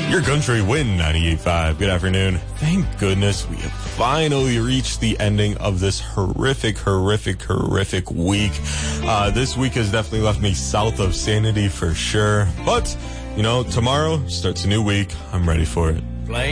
Your country win 98.5. Good afternoon. Thank goodness we have finally reached the ending of this horrific week. This week has definitely left me south of sanity for sure. But, tomorrow starts a new week. I'm ready for it.